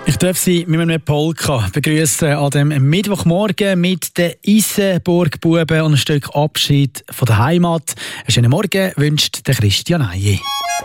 Ich darf Sie mit einem Polka begrüßen an dem Mittwochmorgen mit den Isenburg-Buben und ein Stück Abschied von der Heimat. Einen schönen Morgen wünscht der Christian Eije.